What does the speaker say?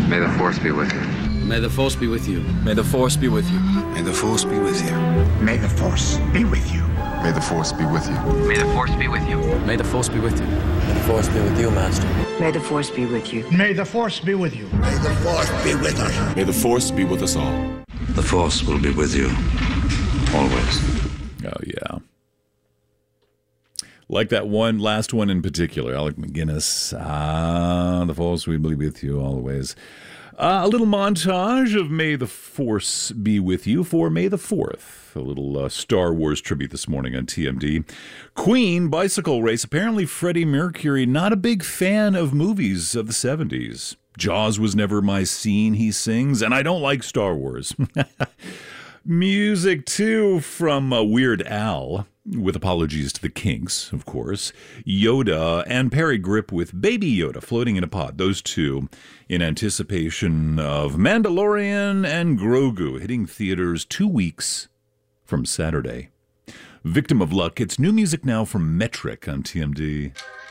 May the Force be with you. May the Force be with you. May the Force be with you. May the Force be with you. May the Force be with you. May the Force be with you. May the Force be with you. May the Force be with you. May the Force be with you, Master. May the Force be with you. May the Force be with you. May the Force be with us. May the Force be with us all. The Force will be with you. Always. Oh, yeah. Like that last one in particular, Alec McGuinness. The Force will be with you always. A little montage of May the Force be with you for May the 4th. A little Star Wars tribute this morning on TMD. Queen bicycle race. Apparently Freddie Mercury, not a big fan of movies of the 70s. Jaws was never my scene, he sings, and I don't like Star Wars. Music, too, from Weird Al, with apologies to the Kinks, of course. Yoda and Perry Grip with Baby Yoda floating in a pod. Those two in anticipation of Mandalorian and Grogu hitting theaters 2 weeks from Saturday. Victim of Luck. It's new music now from Metric on TMD.